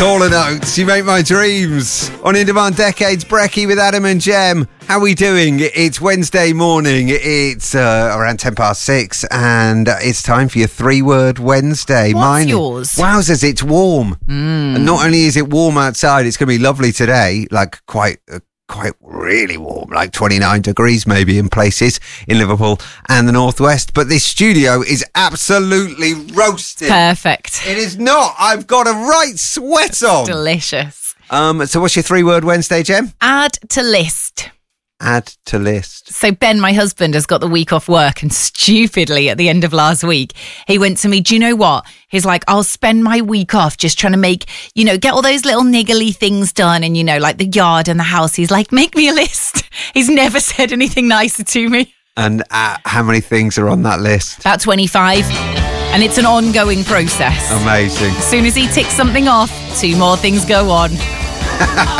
Hall & Oates, You Make My Dreams. On In Demand Decades, Brekkie with Adam and Jem. How are we doing? It's Wednesday morning. It's around 6:10 and it's time for your 3-word Wednesday. What's yours? Wowzers, it's warm. And not only is it warm outside, it's going to be lovely today, like quite really warm, like 29 degrees maybe in places in Liverpool and the northwest. But this studio is absolutely roasting. Perfect. It is not. I've got a right sweat on. Delicious. So what's your 3-word Wednesday, Jem? Add to list. Add to list. So Ben, my husband, has got the week off work, and stupidly at the end of last week, he went to me, do you know what? He's like, I'll spend my week off just trying to make, get all those little niggly things done and, like the yard and the house. He's like, make me a list. He's never said anything nicer to me. And how many things are on that list? About 25. And it's an ongoing process. Amazing. As soon as he ticks something off, 2 more things go on.